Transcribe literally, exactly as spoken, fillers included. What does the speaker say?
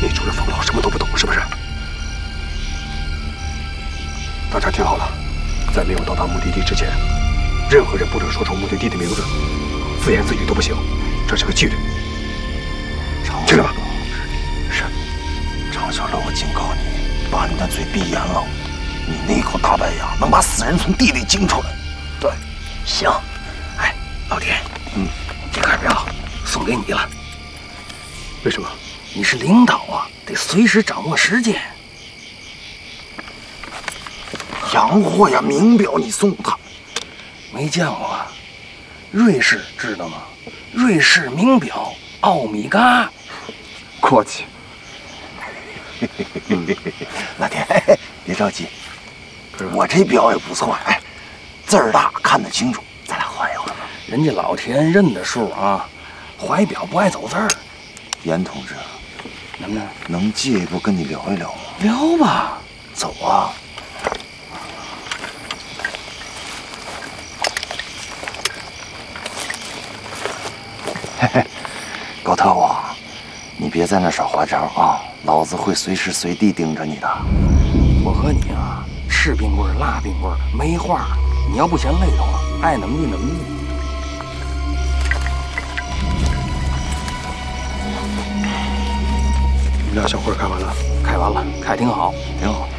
那主任冯老什么都不懂，是不是？大家听好了，在没有到达目的地之前，任何人不准说出目的地的名字，自言自语都不行，这是个纪律。听着吧。 是。常小乐，我警告你，把你的嘴闭严了，你那口大白牙能把死人从地里惊出来。对， 行。哎，老田，嗯，这块表送给你了。 为什么？ 你是领导啊，得随时掌握时间。 洋货呀，名表你送他， 没见过啊？瑞士知道吗？瑞士名表奥米伽。 客气。 老田，别着急，我这表也不错，哎，字儿大，看得清楚，咱俩换一换吧。 人家老田认得数啊，怀表不爱走字儿。 严同志， 能不能能借一步跟你聊一聊吗？ 聊吧， 走啊。嘿嘿，高特务，你别在那耍花招啊！老子会随时随地盯着你的。 我和你啊，是冰棍儿辣冰棍儿，没话。你要不嫌累的话，爱怎么地怎么地。 你们俩小会儿开完了？ 开完了，开挺好， 挺好。